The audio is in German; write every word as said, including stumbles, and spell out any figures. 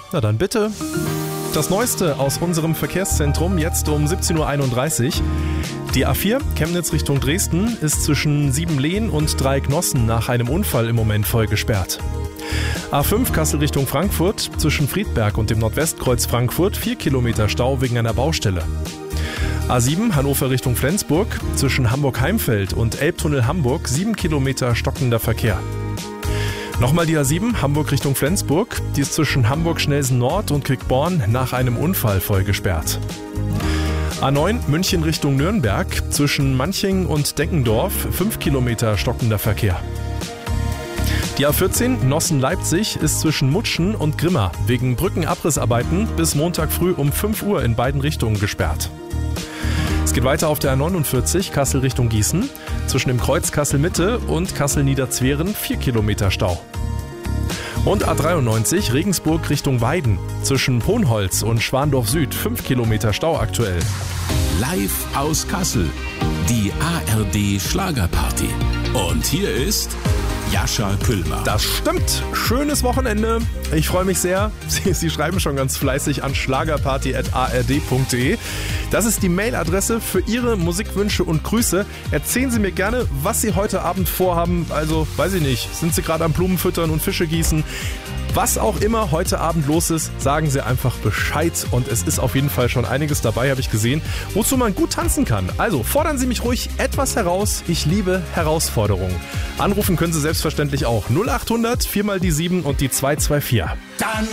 Na dann bitte. Das Neueste aus unserem Verkehrszentrum jetzt um siebzehn Uhr einunddreißig. Die A vier Chemnitz Richtung Dresden ist zwischen Siebenlehen und Dreiecknossen nach einem Unfall im Moment voll gesperrt. A fünf Kassel Richtung Frankfurt zwischen Friedberg und dem Nordwestkreuz Frankfurt vier Kilometer Stau wegen einer Baustelle. A sieben Hannover Richtung Flensburg zwischen Hamburg-Heimfeld und Elbtunnel Hamburg sieben Kilometer stockender Verkehr. Nochmal die A sieben Hamburg Richtung Flensburg, die ist zwischen Hamburg-Schnelsen Nord und Quickborn nach einem Unfall voll gesperrt. A neun München Richtung Nürnberg zwischen Manching und Deckendorf fünf Kilometer stockender Verkehr. Die A vierzehn Nossen-Leipzig ist zwischen Mutschen und Grimma wegen Brückenabrissarbeiten bis Montag früh um fünf Uhr in beiden Richtungen gesperrt. Es geht weiter auf der A neunundvierzig Kassel Richtung Gießen, zwischen dem Kreuz Kassel-Mitte und Kassel-Niederzweren vier Kilometer Stau. Und A dreiundneunzig Regensburg Richtung Weiden, zwischen Ponholz und Schwandorf Süd fünf Kilometer Stau aktuell. Live aus Kassel, die A R D Schlagerparty. Und hier ist Jascha Küllmann. Das stimmt. Schönes Wochenende. Ich freue mich sehr. Sie, Sie schreiben schon ganz fleißig an schlagerparty at a r d punkt d e. Das ist die Mailadresse für Ihre Musikwünsche und Grüße. Erzählen Sie mir gerne, was Sie heute Abend vorhaben. Also, weiß ich nicht, sind Sie gerade am Blumen füttern und Fische gießen? Was auch immer heute Abend los ist, sagen Sie einfach Bescheid. Und es ist auf jeden Fall schon einiges dabei, habe ich gesehen, wozu man gut tanzen kann. Also fordern Sie mich ruhig etwas heraus. Ich liebe Herausforderungen. Anrufen können Sie selbstverständlich auch null acht hundert vier mal die sieben und die zwei zwei vier. Dann